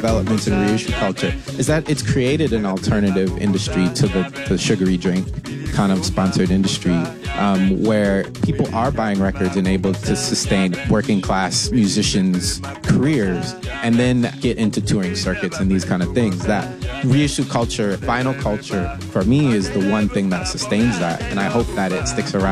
developments in reissue culture is that it's created an alternative industry to the sugary drink kind of sponsored industry, where people are buying records and able to sustain working class musicians' careers and then get into touring circuits and these kind of things. That reissue culture, vinyl culture, for me, is the one thing that sustains that, and I hope that it sticks around.